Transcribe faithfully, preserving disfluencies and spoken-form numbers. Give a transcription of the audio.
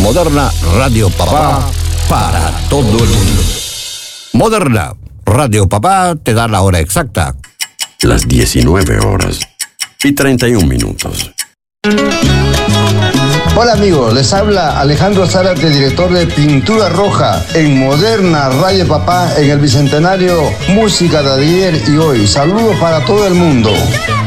Moderna Radio Papá para todo el mundo. Moderna Radio Papá te da la hora exacta. Las diecinueve horas y treinta y un minutos. Hola amigos, les habla Alejandro Zárate, director de Pintura Roja en Moderna Radio Papá en el Bicentenario Música de ayer y hoy. Saludos para todo el mundo.